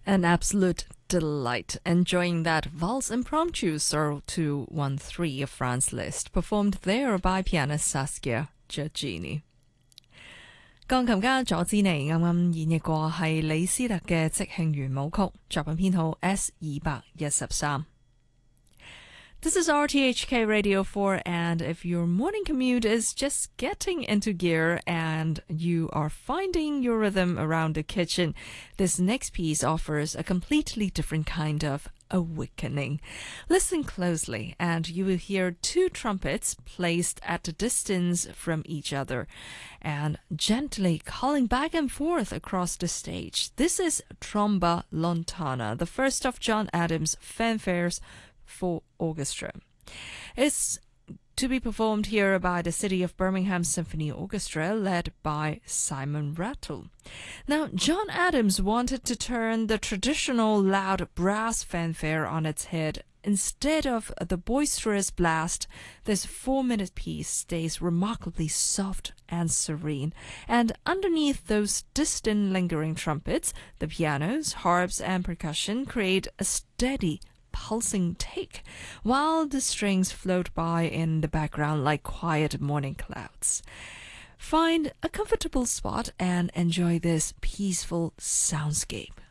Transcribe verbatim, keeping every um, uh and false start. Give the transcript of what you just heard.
An absolute delight. Enjoying that Valse Impromptu Sorrow two one three of Franz Liszt, performed there by pianist Saskia Giorgini. 鋼琴家佐茲尼啱啱演繹過係李斯特嘅即興圓舞曲，作品編號 S 二百一十三。This is R T H K Radio four, and if your morning commute is just getting into gear and you are finding your rhythm around the kitchen, this next piece offers a completely different kind of awakening. Listen closely, and you will hear two trumpets placed at a distance from each other and gently calling back and forth across the stage. This is Tromba Lontana, the first of John Adams' fanfares for orchestra. It's to be performed here by the City of Birmingham Symphony Orchestra, led by Simon Rattle. Now, John Adams wanted to turn the traditional loud brass fanfare on its head. Instead of the boisterous blast, this four-minute piece stays remarkably soft and serene, and underneath those distant lingering trumpets, the pianos, harps, and percussion create a steady pulsing take, while the strings float by in the background like quiet morning clouds. Find a comfortable spot and enjoy this peaceful soundscape.